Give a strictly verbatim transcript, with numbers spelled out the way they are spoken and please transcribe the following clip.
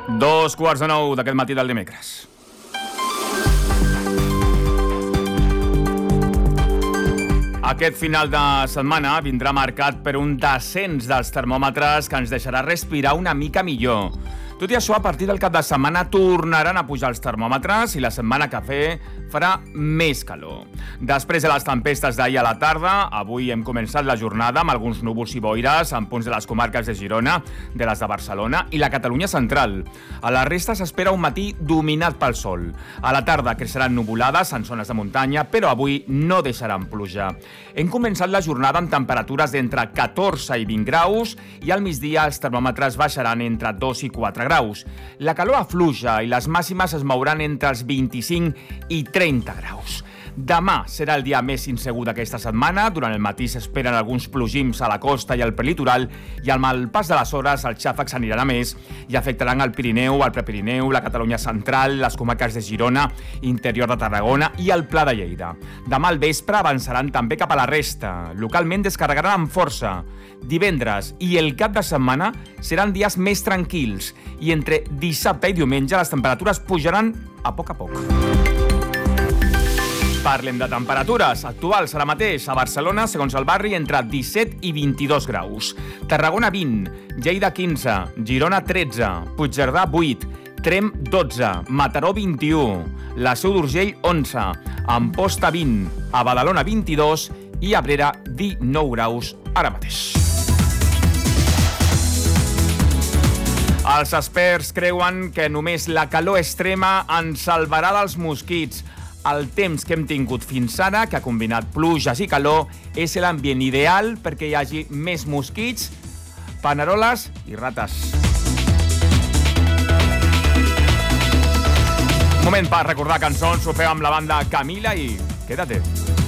Dos quarts de nou d'aquest matí del dimecres. Aquest final de setmana vindrà marcat per un descens dels termòmetres que ens deixarà respirar una mica millor. Tot i això, a partir del cap de setmana tornaran a pujar els termòmetres i la setmana que ve farà més calor. Després de les tempestes d'ahir a la tarda, avui hem començat la jornada amb alguns núvols i boires en punts de les comarques de Girona, de les de Barcelona i la Catalunya central. A la resta s'espera un matí dominat pel sol. A la tarda creixeran nuvolades en zones de muntanya, però avui no deixaran pluja. Hem començat la jornada amb temperatures d'entre catorze i vint graus i al migdia els termòmetres baixaran entre dos i quatre graus. La calor afluja i les màximes es mouran entre els vint-i-cinc i trenta graus. Demà serà el dia més insegur d'aquesta setmana. Durant el matí s'esperen alguns plogims a la costa i al prelitoral i amb el pas de les hores els xàfecs aniran a més i afectaran el Pirineu, el Prepirineu, la Catalunya central, les comarques de Girona, interior de Tarragona i el Pla de Lleida. Demà al vespre avançaran també cap a la resta. Localment descarregaran amb força. Divendres i el cap de setmana seran dies més tranquils i entre dissabte i diumenge les temperatures pujaran a poc a poc. Parlem de temperatures actuals ara mateix. A Barcelona, segons el barri, entre disset i vint-i-dos graus. Tarragona, vint. Lleida, quinze. Girona, tretze. Puigcerdà, vuit. Tremp, dotze. Mataró, vint-i-u. La Seu d'Urgell, onze. Amposta, vint. A Badalona, vint-i-dos. I a Abrera, dinou graus ara mateix. Els experts creuen que només la calor extrema ens salvarà dels mosquits. El temps que hem tingut fins ara, que ha combinat pluges i calor, és l'ambient ideal perquè hi hagi més mosquits, paneroles i rates. Moment per recordar cançons, ho feu amb la banda Camila i Quédate.